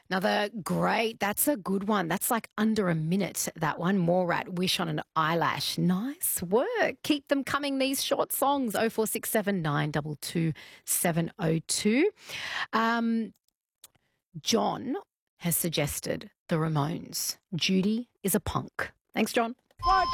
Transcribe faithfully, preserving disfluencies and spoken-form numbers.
Another great, that's a good one. That's like under a minute, that one. More rat, wish on an eyelash. Nice work. Keep them coming, these short songs. oh four six seven, nine two two, seven oh two. Um, John has suggested the Ramones. Judy is a punk. Thanks, John. One,